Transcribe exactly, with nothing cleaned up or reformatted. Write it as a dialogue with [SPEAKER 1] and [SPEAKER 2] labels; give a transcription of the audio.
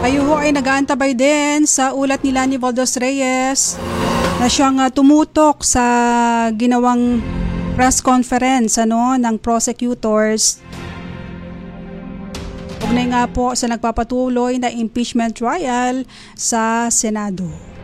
[SPEAKER 1] Kayo ho ay nag-aantabay din sa ulat ni Lani Valdez Reyes na siyang uh, tumutok sa ginawang press conference ano, ng prosecutors. Ugnay nga po sa nagpapatuloy na impeachment trial sa Senado.